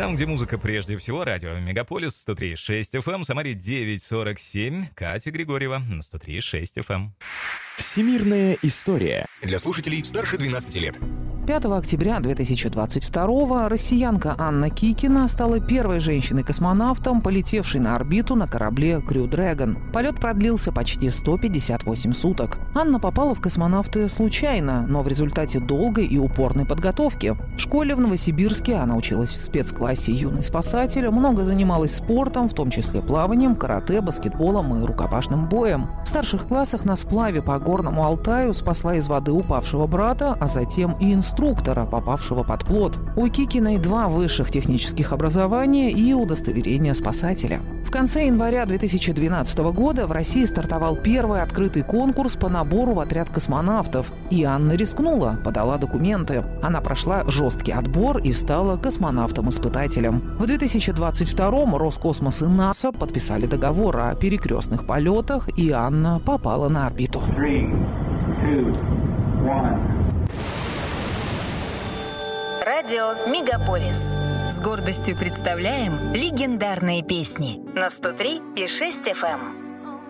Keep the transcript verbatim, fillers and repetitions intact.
Там, где музыка прежде всего, радио Мегаполис сто три и шесть эф эм, Самаре девять сорок семь, Катя Григорьева на сто три и шесть эф эм. Всемирная история. Для слушателей старше двенадцати лет. пятого октября две тысячи двадцать второго россиянка Анна Кикина стала первой женщиной-космонавтом, полетевшей на орбиту на корабле Crew Dragon. Полет продлился почти сто пятьдесят восемь суток. Анна попала в космонавты случайно, но в результате долгой и упорной подготовки. В школе в Новосибирске она училась в спецклассе «Юный спасатель», много занималась спортом, в том числе плаванием, карате, баскетболом и рукопашным боем. В старших классах на сплаве по Горному Алтаю спасла из воды упавшего брата, а затем и инструктора, попавшего под плот. У Кикиной два высших технических образования и удостоверение спасателя. В конце января две тысячи двенадцатого года в России стартовал первый открытый конкурс по набору в отряд космонавтов. И Анна рискнула, подала документы. Она прошла жесткий отбор и стала космонавтом-испытателем. В две тысячи двадцать втором Роскосмос и НАСА подписали договор о перекрестных полетах, и Анна попала на орбиту. Three, two, one. Радио Мегаполис. С гордостью представляем легендарные песни на сто три и шесть эф эм.